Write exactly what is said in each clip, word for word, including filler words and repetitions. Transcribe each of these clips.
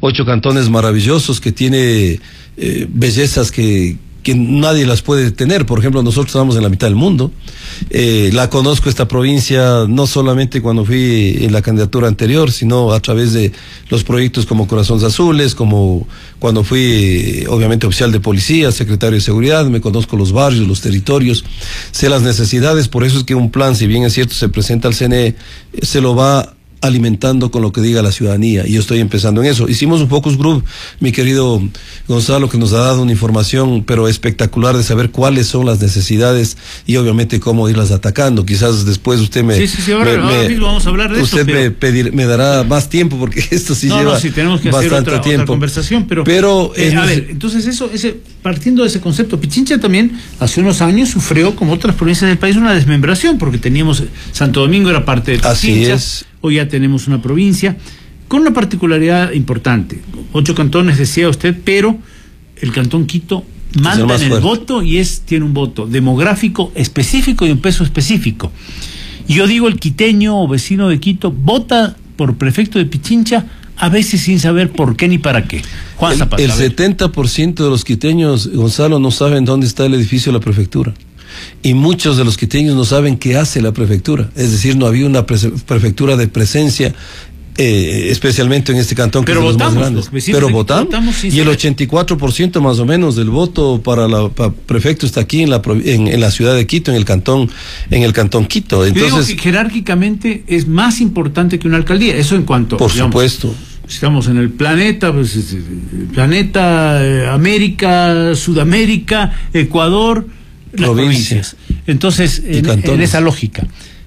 ocho cantones maravillosos que tiene eh, bellezas que que nadie las puede tener. Por ejemplo, nosotros estamos en la mitad del mundo. Eh, la conozco esta provincia no solamente cuando fui en la candidatura anterior, sino a través de los proyectos como Corazones Azules, como cuando fui, obviamente, oficial de policía, secretario de seguridad. Me conozco los barrios, los territorios, sé las necesidades. Por eso es que un plan, si bien es cierto, se presenta al C N E, se lo va alimentando con lo que diga la ciudadanía, y yo estoy empezando en eso. Hicimos un focus group, mi querido Gonzalo, que nos ha dado una información pero espectacular de saber cuáles son las necesidades y obviamente cómo irlas atacando. Quizás después usted me... Sí, sí, sí, ahora, me, ahora me, mismo vamos a hablar de usted esto. me, pedir, me dará más tiempo porque esto sí no, lleva no, sí, tenemos que bastante hacer otra, tiempo. otra conversación, pero... pero eh, es, a ver, entonces eso, ese, partiendo de ese concepto, Pichincha también hace unos años sufrió, como otras provincias del país, una desmembración, porque teníamos, Santo Domingo era parte de Pichincha. Así es. Hoy ya tenemos una provincia con una particularidad importante. Ocho cantones, decía usted, pero el cantón Quito manda en el fuerte. voto y es tiene un voto demográfico específico y un peso específico. Y yo digo, el quiteño o vecino de Quito vota por prefecto de Pichincha a veces sin saber por qué ni para qué. Juan Zapata. El, el setenta por ciento de los quiteños, Gonzalo, no saben dónde está el edificio de la prefectura. Y muchos de los quiteños no saben qué hace la prefectura. Es decir, no había una pre prefectura de presencia, eh, especialmente en este cantón, que pero es de votamos, los más grandes. Los pero votamos, votamos y el ochenta y cuatro por ciento más o menos del voto para la para prefecto está aquí en la en, en la ciudad de Quito, en el cantón en el cantón Quito. Entonces, yo digo que jerárquicamente es más importante que una alcaldía. Eso en cuanto, por digamos, supuesto. Estamos en el planeta, pues, el planeta, eh, América, Sudamérica, Ecuador, las provincias. Entonces, en, en esa lógica.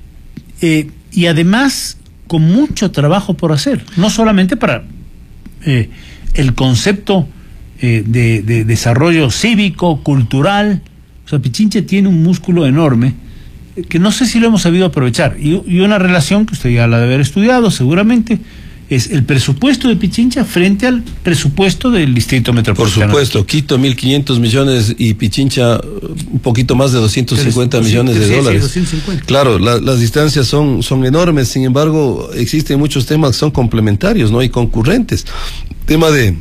Eh, y además, con mucho trabajo por hacer, no solamente para eh, el concepto eh, de, de desarrollo cívico, cultural. O sea, Pichincha tiene un músculo enorme que no sé si lo hemos sabido aprovechar. Y, y una relación que usted ya la debe haber estudiado seguramente, es el presupuesto de Pichincha frente al presupuesto del Distrito Metropolitano. Por supuesto, Quito mil quinientos millones y Pichincha un poquito más de doscientos cincuenta millones de dólares. doscientos cincuenta. Claro, la, las distancias son, son enormes, sin embargo, existen muchos temas que son complementarios, ¿no? Y concurrentes. Tema de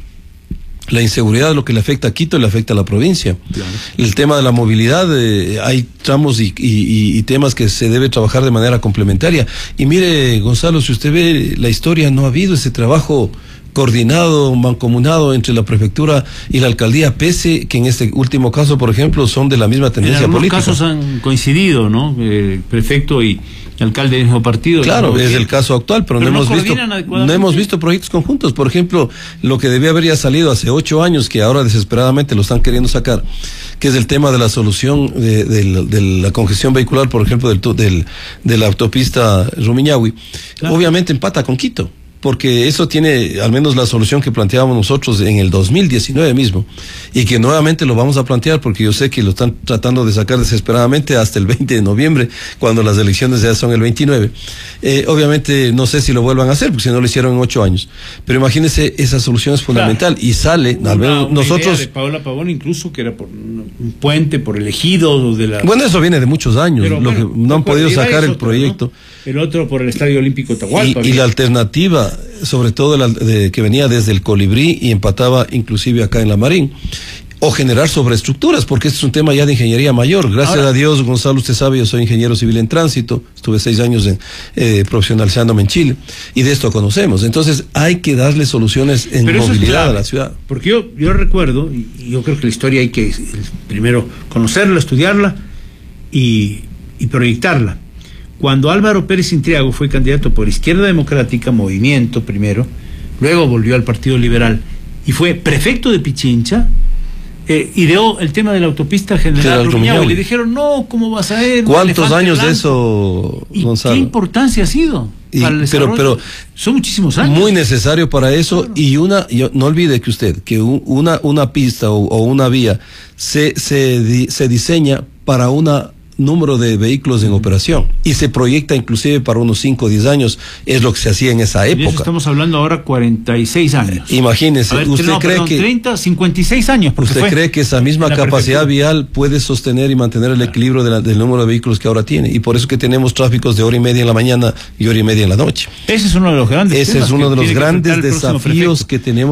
la inseguridad, lo que le afecta a Quito, le afecta a la provincia. Claro. El tema de la movilidad, eh, hay tramos y, y, y temas que se debe trabajar de manera complementaria. Y mire, Gonzalo, si usted ve la historia, no ha habido ese trabajo coordinado, mancomunado entre la prefectura y la alcaldía, pese que en este último caso, por ejemplo, son de la misma tendencia política. En algunos casos han coincidido, ¿no? El prefecto y alcalde del mismo partido. Claro, es el caso actual, pero, pero no, no hemos visto no hemos visto proyectos conjuntos. Por ejemplo, lo que debía haber ya salido hace ocho años, que ahora desesperadamente lo están queriendo sacar, que es el tema de la solución de, de, de la congestión vehicular, por ejemplo, del, del de la autopista Rumiñahui. Claro. Obviamente empata con Quito, porque eso tiene al menos la solución que planteábamos nosotros en el dos mil diecinueve mismo, y que nuevamente lo vamos a plantear, porque yo sé que lo están tratando de sacar desesperadamente hasta el veinte de noviembre, cuando las elecciones ya son el veintinueve. Eh, obviamente no sé si lo vuelvan a hacer, porque si no lo hicieron en ocho años, pero imagínense, esa solución es fundamental, claro. Y sale, una, al menos una nosotros... idea de Paola Pavón incluso, que era por un, un puente, por el ejido de la... Bueno, eso viene de muchos años, pero, lo bueno, que no han podido sacar el otro, proyecto. ¿no? El otro por el Estadio Olímpico Atahualpa. Y, y la alternativa, sobre todo la, de, que venía desde el Colibrí y empataba inclusive acá en la Marín, o generar sobreestructuras, porque este es un tema ya de ingeniería mayor. Gracias Ahora, a Dios, Gonzalo, usted sabe, yo soy ingeniero civil en tránsito, estuve seis años en, eh, profesionalizándome en Chile, y de esto conocemos. Entonces hay que darle soluciones en movilidad a la ciudad. Porque yo, yo recuerdo, y yo creo que la historia hay que primero conocerla, estudiarla y, y proyectarla. Cuando Álvaro Pérez Intriago fue candidato por Izquierda Democrática, Movimiento primero, luego volvió al Partido Liberal y fue prefecto de Pichincha, eh, ideó el tema de la autopista General Rumiñahui, y le dijeron, no, ¿cómo vas a ir? ¿Cuántos años blanco? de eso, ¿Y Gonzalo? ¿Qué importancia ha sido? Y, para el pero, pero son muchísimos años. Muy necesario para eso, claro. Y una, yo, no olvide que usted, que una, una pista o, o una vía se, se, se diseña para una número de vehículos en uh-huh. operación, y se proyecta inclusive para unos cinco o diez años, es lo que se hacía en esa época. Estamos hablando ahora cuarenta y seis años. Imagínese, ver, usted no, cree perdón, que treinta, cincuenta y seis años. ¿Usted fue cree que esa misma capacidad vial puede sostener y mantener el equilibrio de la, del número de vehículos que ahora tiene? Y por eso que tenemos tráficos de hora y media en la mañana y hora y media en la noche. Ese es uno de los grandes Ese es uno de los grandes desafíos que tenemos